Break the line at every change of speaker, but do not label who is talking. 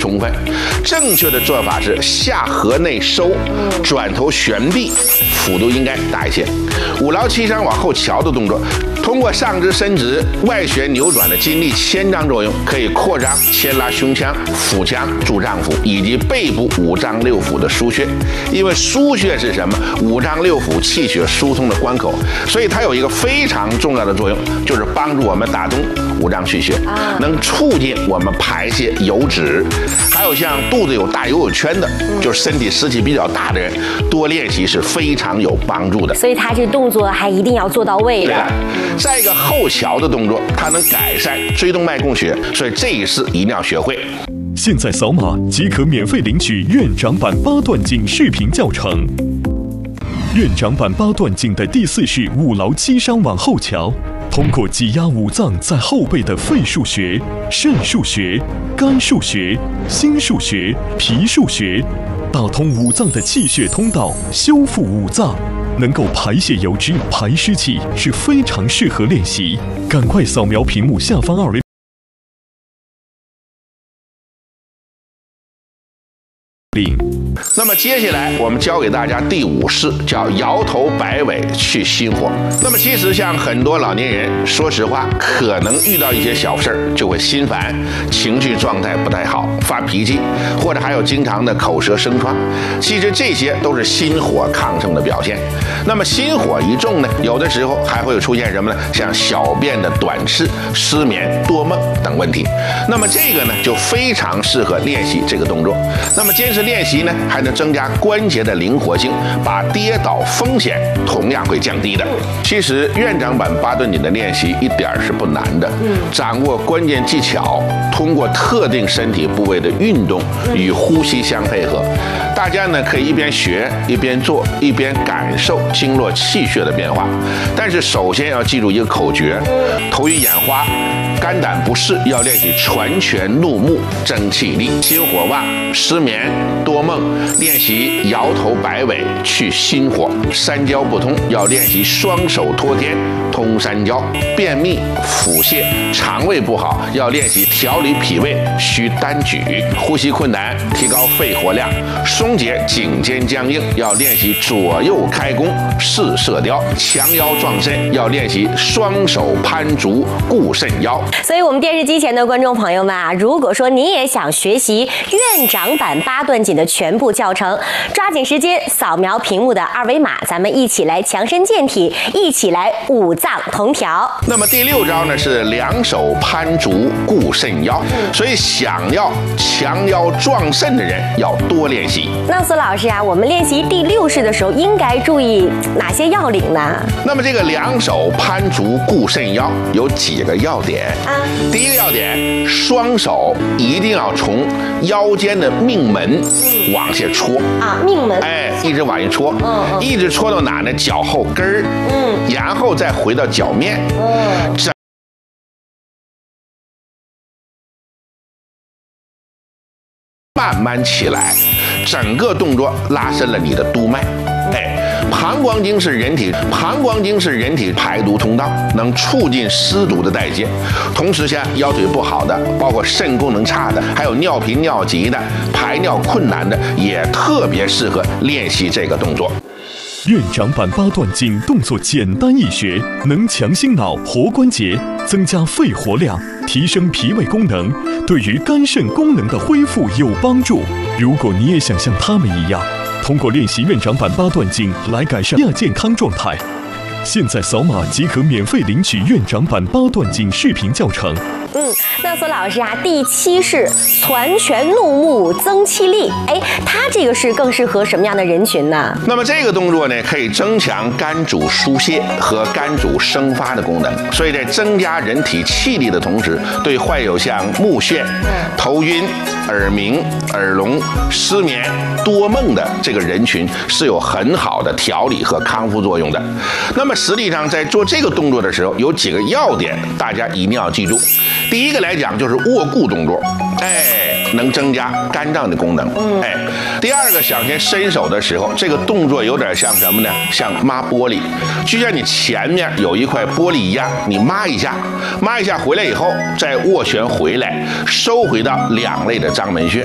充分。正确的做法是下颌内收，转头旋臂，幅度应该大一些。五劳七伤往后翘的动作，通过上肢伸直、外旋扭转的筋力牵张作用，可以扩张牵拉胸腔、腹腔、柱脏腑以及背部五脏六腑的腧穴。因为腧穴是什么？五脏六腑气血疏通的关口，所以它有一个非常重要的作用，就是帮助我们打通五脏虚穴，能促进我们排泄油脂。还有像肚子有大游泳圈的，就是身体湿气比较大的人，多练习是非常有帮助的。
所以他这动作还一定要做到位的。
再一个后翘的动作，它能改善椎动脉供血，所以这一式一定要学会。
现在扫码即可免费领取院长版8段锦视频教程。院长版8段锦的第4式五劳七伤往后翘，通过挤压五脏在后背的肺腧穴、肾腧穴、肝腧穴、心腧穴、脾腧穴，打通五脏的气血通道，修复五脏，能够排泄油脂、排湿气，是非常适合练习。赶快扫描屏幕下方2维。
那么接下来我们教给大家第5式，叫摇头摆尾去心火。那么其实像很多老年人，说实话，可能遇到一些小事儿就会心烦，情绪状态不太好，发脾气，或者还有经常的口舌生疮。其实这些都是心火亢盛的表现。那么心火一重呢，有的时候还会出现什么呢？像小便的短赤、失眠、多梦等问题。那么这个呢，就非常适合练习这个动作。那么坚持练习呢，还能增加关节的灵活性，把跌倒风险同样会降低的。其实院长版8段锦的练习一点是不难的，掌握关键技巧，通过特定身体部位的运动与呼吸相配合，大家呢可以一边学一边做，一边感受经络气血的变化。但是首先要记住一个口诀：头晕眼花、肝胆不适要练习传拳怒目增气力；心火旺、失眠、多梦练习摇头摆尾去心火；三焦不通要练习双手托天通三焦；便秘、腹泻、肠胃不好要练习调理脾胃需单举；呼吸困难提高肺活量；松解颈肩僵硬要练习左右开弓试射雕；强腰壮肾要练习双手攀足固肾腰。
所以我们电视机前的观众朋友们啊，如果说您也想学习院长版8段锦的全部教程，抓紧时间扫描屏幕的2维码，咱们一起来强身健体，一起来五脏同调。
那么第6招呢是两手攀足固肾腰，所以想要强腰壮肾的人要多练习。
那苏老师啊，我们练习第6式的时候应该注意哪些要领呢？
那么这个两手攀足固肾腰有几个要点啊？第一个要点，双手一定要从腰间的命门往下戳
啊，命门，
一直往下戳，一直戳到哪呢？脚后跟儿，然后再回到脚面，慢慢起来，整个动作拉伸了你的督脉。膀胱经是人体排毒通道，能促进湿毒的代谢。同时像腰腿不好的，包括肾功能差的，还有尿频尿急的，排尿困难的，也特别适合练习这个动作。
院长版8段锦动作简单易学，能强心脑、活关节，增加肺活量，提升脾胃功能，对于肝肾功能的恢复有帮助。如果你也想像他们一样，通过练习院长版8段锦来改善亚健康状态，现在扫码即可免费领取院长版8段锦视频教程。
那苏老师啊，第7式攒拳怒目增气力，它这个是更适合什么样的人群呢？
那么这个动作呢，可以增强肝主疏泄和肝主生发的功能，所以在增加人体气力的同时，对患有像目眩、头晕、耳鸣、耳聋、失眠、多梦的这个人群是有很好的调理和康复作用的。那么实际上在做这个动作的时候，有几个要点，大家一定要记住。第一个来讲就是握固动作，能增加肝脏的功能。第二个，想先伸手的时候，这个动作有点像什么呢？像抹玻璃，就像你前面有一块玻璃一样，你抹一下回来以后，再握拳回来，收回到两肋的章门穴。